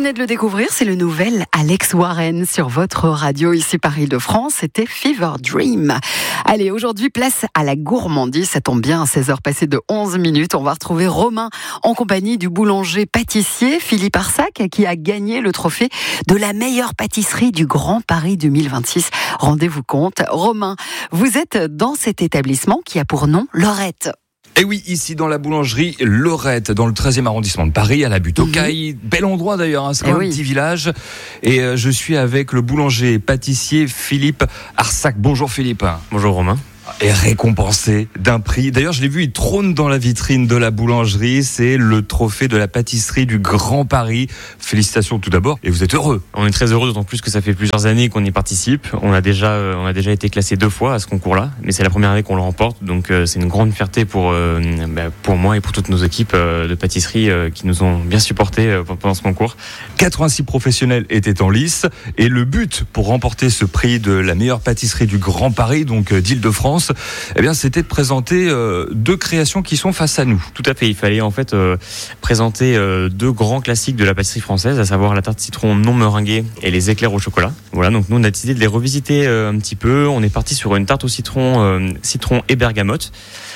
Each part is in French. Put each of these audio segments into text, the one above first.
venez de le découvrir, c'est le nouvel Alex Warren sur votre radio ici Paris-Île-de-France. C'était Fever Dream. Allez, aujourd'hui, place à la gourmandise. Ça tombe bien, à 16h passées de 11 minutes. On va retrouver Romain en compagnie du boulanger-pâtissier Philippe Arsac qui a gagné le trophée de la meilleure pâtisserie du Grand Paris 2026. Rendez-vous compte. Romain, vous êtes dans cet établissement qui a pour nom Lorette. Et oui, ici dans la boulangerie Lorette, dans le 13e arrondissement de Paris, à la butte aux Cailles. Bel endroit d'ailleurs, c'est un petit village. Et je suis avec le boulanger pâtissier Philippe Arsac. Bonjour Philippe. Bonjour Romain. Et récompensé d'un prix. D'ailleurs, je l'ai vu, il trône dans la vitrine de la boulangerie. C'est le trophée de la pâtisserie du Grand Paris. Félicitations tout d'abord. Et vous êtes heureux. On est très heureux, d'autant plus que ça fait plusieurs années qu'on y participe. On a déjà été classé 2 fois à ce concours-là, mais c'est la première année qu'on le remporte. Donc c'est une grande fierté pour moi et pour toutes nos équipes de pâtisserie qui nous ont bien supportés pendant ce concours. 86 professionnels étaient en lice. Et le but pour remporter ce prix de la meilleure pâtisserie du Grand Paris, donc d'Île-de-France, eh bien, c'était de présenter 2 créations qui sont face à nous. Tout à fait, il fallait en fait présenter 2 grands classiques de la pâtisserie française, à savoir la tarte citron non meringuée et les éclairs au chocolat. Voilà, donc nous on a décidé de les revisiter un petit peu. On est parti sur une tarte au citron et bergamote.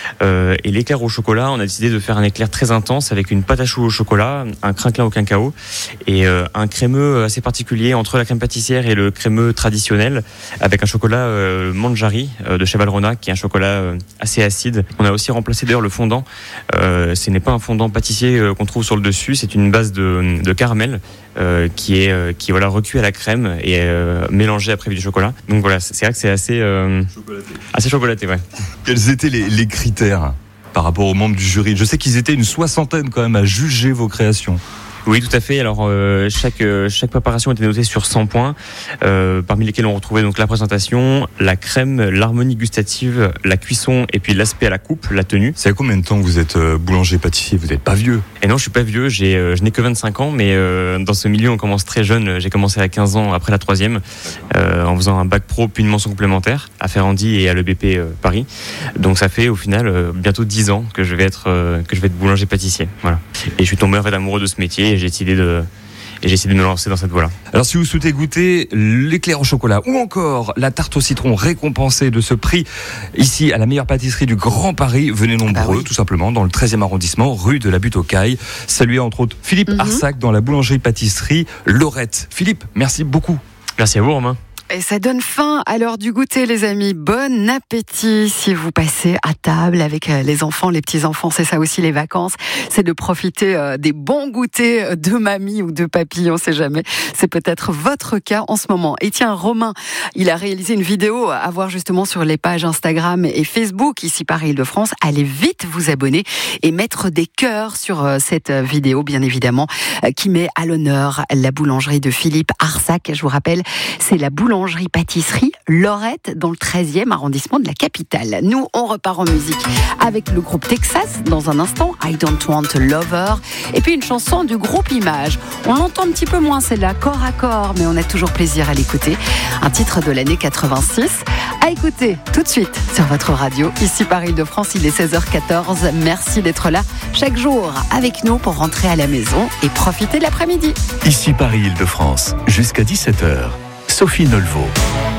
Et l'éclair au chocolat, on a décidé de faire un éclair très intense avec une pâte à choux au chocolat, un crinquelin au cacao et un crémeux assez particulier entre la crème pâtissière et le crémeux traditionnel avec un chocolat Manjari de Cheval Renat qui est un chocolat assez acide. On a aussi remplacé d'ailleurs le fondant. Ce n'est pas un fondant pâtissier qu'on trouve sur le dessus, c'est une base de caramel qui est recuit à la crème et mélangé après avec du chocolat. Donc voilà, c'est vrai que c'est assez chocolaté, ouais. Quels étaient les critères par rapport aux membres du jury? Je sais qu'ils étaient une 60aine quand même à juger vos créations. Oui, tout à fait. Alors chaque préparation était notée sur 100 points, parmi lesquels on retrouvait donc la présentation, la crème, l'harmonie gustative, la cuisson et puis l'aspect à la coupe, la tenue. C'est à combien de temps que vous êtes boulanger-pâtissier? Vous n'êtes pas vieux? Et non, je suis pas vieux. Je n'ai que 25 ans, mais dans ce milieu on commence très jeune. J'ai commencé à 15 ans après la 3e, en faisant un bac pro puis une mention complémentaire à Ferrandi et à l'EBP Paris. Donc ça fait au final bientôt 10 ans que je vais être boulanger-pâtissier. Voilà. Et je suis tombé en fait amoureux de ce métier. Et j'ai décidé de me lancer dans cette voie-là. Alors si vous souhaitez goûter l'éclair au chocolat ou encore la tarte au citron récompensée de ce prix ici à la meilleure pâtisserie du Grand Paris, venez nombreux tout simplement dans le 13e arrondissement, rue de la Butte aux Cailles. Saluez entre autres Philippe Arsac dans la boulangerie-pâtisserie Lorette. Philippe, merci beaucoup. Merci à vous Romain. Et ça donne faim à l'heure du goûter, les amis. Bon appétit si vous passez à table avec les enfants, les petits-enfants. C'est ça aussi les vacances. C'est de profiter des bons goûters de mamie ou de papy, on sait jamais. C'est peut-être votre cas en ce moment. Et tiens, Romain, il a réalisé une vidéo à voir justement sur les pages Instagram et Facebook ici Paris-Île-de-France. Allez vite vous abonner et mettre des cœurs sur cette vidéo, bien évidemment, qui met à l'honneur la boulangerie de Philippe Arsac. Je vous rappelle, c'est la boulangerie-pâtisserie Lorette dans le 13e arrondissement de la capitale. Nous, on repart en musique avec le groupe Texas dans un instant, I Don't Want a Lover, et puis une chanson du groupe Image. On l'entend un petit peu moins celle-là, corps à corps, mais on a toujours plaisir à l'écouter. Un titre de l'année 86 à écouter tout de suite sur votre radio. Ici Paris-Île-de-France, il est 16h14. Merci d'être là chaque jour avec nous pour rentrer à la maison et profiter de l'après-midi. Ici Paris-Île-de-France, jusqu'à 17h. Sophie Nolvo.